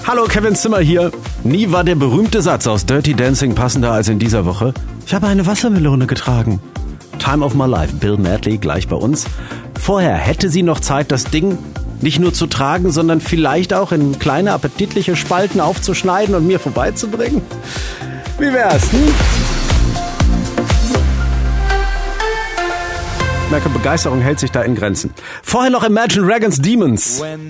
Hallo, Kevin Zimmer hier. Nie war der berühmte Satz aus Dirty Dancing passender als in dieser Woche. Ich habe eine Wassermelone getragen. Time of my life, Bill Medley, gleich bei uns. Vorher hätte sie noch Zeit, das Ding nicht nur zu tragen, sondern vielleicht auch in kleine appetitliche Spalten aufzuschneiden und mir vorbeizubringen. Wie wär's, Ich merke, Begeisterung hält sich da in Grenzen. Vorher noch Imagine Dragons Demons.